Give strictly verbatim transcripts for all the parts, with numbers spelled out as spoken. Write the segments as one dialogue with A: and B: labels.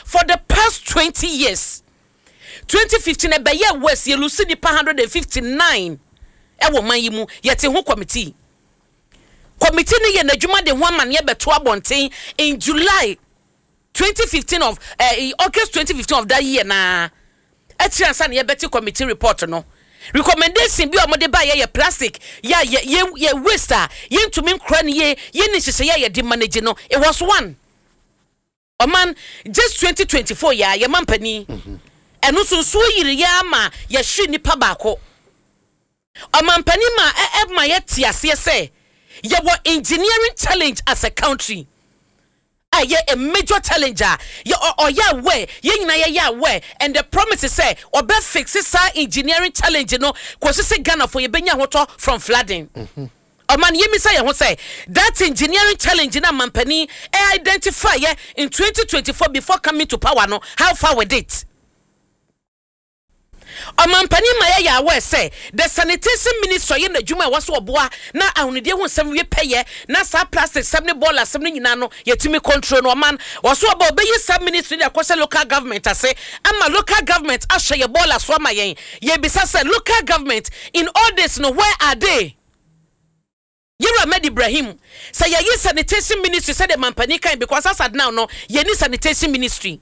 A: for the past twenty years. twenty fifteen e be ye west ye lose the one hundred fifty-nine e wo man yi mu yete ho committee. Committee ni ye nadwuma de ho amane ye beto abonten in July twenty fifteen of uh, August twenty fifteen of that year na etiansa na ye beti committee report no. Recommendation bi omode ba ye plastic ya ye ye waste a ye ntumi nkra ne ye ye ni hihye ye ye de manage no. It was one. O man just twenty twenty-four ya ye mampani eno so so yiri ya ma ye hwe nipa baako. O mampani ma e e ma ye tiase se ye wo engineering challenge as a country. Aye a major challenger ye or ya way ye nyina ye ya way and the promise is say obe fix sa engineering challenge no kwose se Ghana for ye benya hoto from flooding. Mhm. O man ye mi say ye ho say that engineering challenge na mampani e identify ye in twenty twenty-four before coming to power no how far with it. O mampani ma ye ya we say the sanitation ministry ye na dwuma was oboa na ahunide hu nsem we peye na sa plastic seventy ball asem ni nyina no yetimi control no man was oboa be ye sub ministry dey kwese local government ase ama local government ahye ye ball aso ma yen ye bisa say local government in all this no where are they? Yira Ahmed Ibrahim say ye sanitation ministry say the mampani kan because as at now no ye ni sanitation ministry.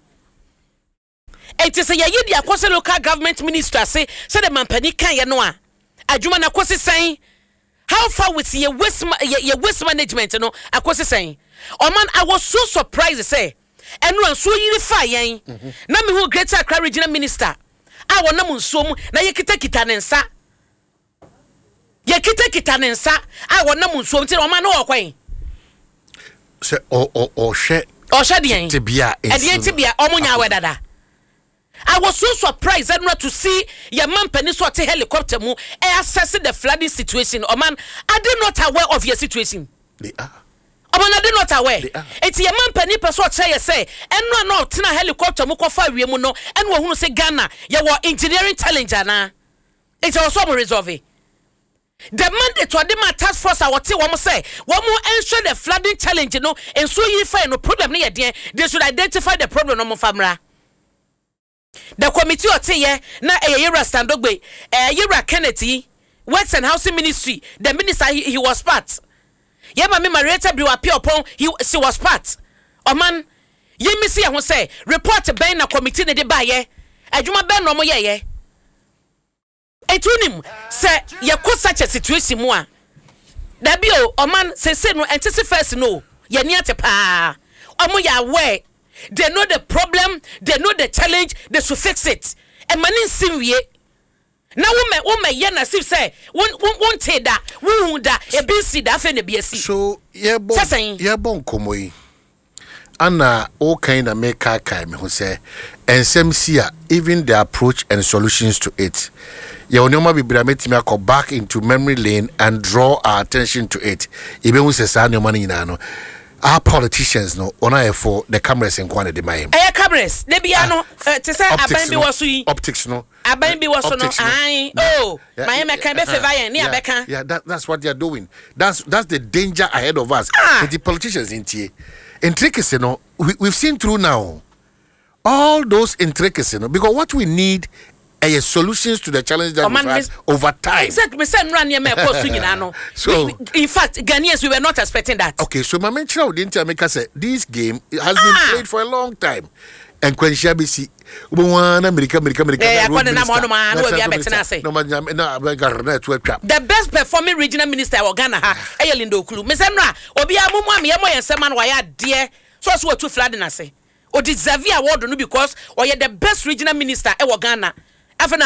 A: It is a ye di akwose local government minister say say the mampani kan ye no a adwuma na kwose san how far with ye waste ye waste management no akwose san. O man I was so surprised say eno anso yiri fa yen na me hu Greater Accra regional minister a wona mu nso mu na ye kita kita ne nsa ye kita kita ne nsa a wona mu nso mti o man no okwan
B: se o o o hwe
A: o hwe de
B: tibia
A: e de tibia o munya wedada. I was so surprised not to see your man penny sort of helicopter mu assessing the flooding situation. Oh man, I did not aware of your situation.
B: They are.
A: Oh man, I did not aware. It's your man penny person say, and no no tina helicopter mu kofa we mu no, and we who say Ghana, you were engineering challenger na. It's also resolve it. The mandate to the task force I would say one more say one more ensure the flooding challenge, you know, and so you find no problem near there. They should identify the problem no more famra. The committee or say na e Yira Standogbe, eh Yira Kennedy, Works and Housing Ministry, the minister he, he was part. Ye ma me Marietta Bill appear upon he she was part. O man, ye me see who say report ben na committee ne de ba ye. Adwuma ben no mo ye ye. Etunim say ye ko such a situation mu a. Da bi o o man say say no entity first no. Ye ni ate pa. O mo ya we. They know the problem, they know the challenge, they should fix it. And man in simwie. Now woman woman yana sif say won won te da won da e bi si da fe na bi asi.
B: So ye bon ye bon komo yi. Ana o kind of make kai me who say ensem sia even the approach and solutions to it. Ye onoma bibira metimi akọ back into memory lane and draw our attention to it. Ibe hu se sa nyoma ni na no. Our politicians no ona for the cameras in kwane de mayem. Eh
A: cameras de bia no te say aban bi woso yi.
B: Optics no.
A: Aban bi woso no. Ai oh mayem e kan be favor yen ni abeka.
B: Yeah, that, that's what they are doing. That's that's the danger ahead of us.
A: Ah.
B: The politicians in tie. Intricacy no we, we've seen through now. All those intricacies no because what we need are solutions to the challenge that oh, we face over time.
A: Exactly. So, in fact, Ghanaians, we were not expecting that.
B: Okay, so my mention didn't make us say this game has been ah. played for a long time. And when Shabisi, America, America, America, the best performing regional minister of Ghana, Ayalindo Kulu, Missenra, Obia Mumma, Yamo, and Saman Waya, dear, so as we're too flooding us. Or did Xavier Award because or you're the best regional minister ever Ghana. After